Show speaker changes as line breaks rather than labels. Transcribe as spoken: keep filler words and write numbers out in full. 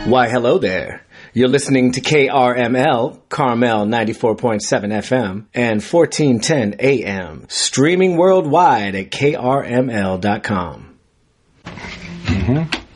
Why, hello there. You're listening to K R M L, Carmel ninety-four point seven F M and fourteen ten A M, streaming worldwide at K R M L dot com.
Mm-hmm.